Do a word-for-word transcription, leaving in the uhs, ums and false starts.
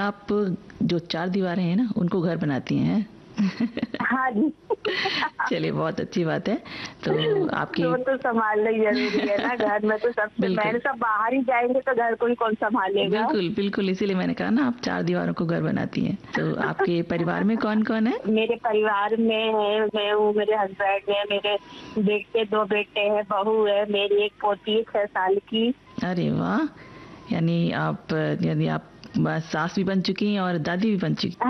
आप जो चार दीवारें हैं ना, उनको घर बनाती हैं? हाँ जी। चलिए बहुत अच्छी बात है। तो आपकी तो तो सँभालना ही ज़रूरी है ना, घर में तो सबसे मैंने बिल्कुल। सब बाहर ही जाएँगे तो घर को ही कौन सँभालेगा? बिल्कुल, बिल्कुल इसीलिए मैंने कहा ना आप चार दीवारों को घर बनाती हैं। तो आपके परिवार में कौन-कौन है? मेरे परिवार में है, मैं हूँ, मेरे हस्बैंड है, मेरे बेटे दो बेटे हैं, बहू है, मेरी एक पोती है छह साल की। अरे वाह! यानी आप यानी आप ब सास भी बन चुकी हैं और दादी भी बन चुकी हैं।